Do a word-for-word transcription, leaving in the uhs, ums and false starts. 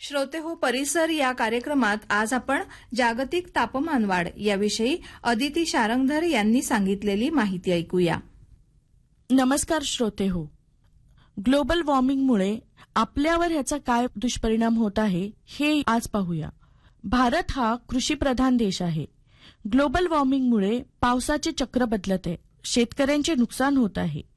श्रोते हो परिसर या कार्यक्रमात आज आपण जागतिक तापमान वाढ याविषयी अदिती शारंगधर यांनी सांगितलेली माहिती ऐकूया. नमस्कार श्रोते हो. ग्लोबल वॉर्मिंगमुळे आपल्यावर ह्याचा काय दुष्परिणाम होत आहे हे आज पाहूया. भारत हा कृषीप्रधान देश आहे. ग्लोबल वॉर्मिंगमुळे पावसाचे चक्र बदलत आहे, शेतकऱ्यांचे नुकसान होत आहे.